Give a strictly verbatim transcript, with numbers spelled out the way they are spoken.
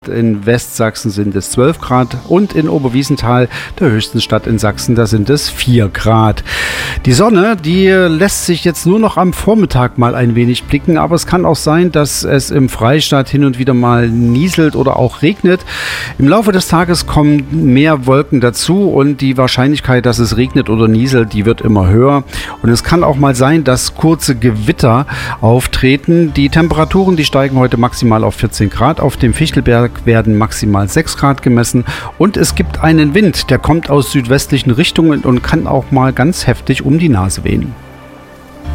In Westsachsen sind es zwölf Grad und in Oberwiesenthal, der höchsten Stadt in Sachsen, da sind es vier Grad. Die Sonne, die lässt sich jetzt nur noch am Vormittag mal ein wenig blicken, aber es kann auch sein, dass es im Freistaat hin und wieder mal nieselt oder auch regnet. Im Laufe des Tages kommen mehr Wolken dazu und die Wahrscheinlichkeit, dass es regnet oder nieselt, die wird immer höher. Und es kann auch mal sein, dass kurze Gewitter auftreten. Die Temperaturen, die steigen heute maximal auf vierzehn Grad. Auf dem Fichtelberg werden maximal sechs Grad gemessen und es gibt einen Wind, der kommt aus südwestlichen Richtungen und kann auch mal ganz heftig um die Nase wehen.